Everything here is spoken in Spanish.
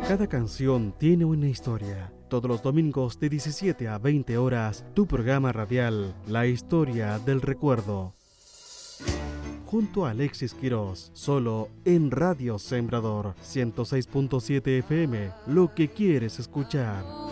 Cada canción tiene una historia. Todos los domingos de 17 a 20 horas, tu programa radial, La Historia del Recuerdo. Junto a Alexis Quirós, solo en Radio Sembrador 106.7 FM, lo que quieres escuchar.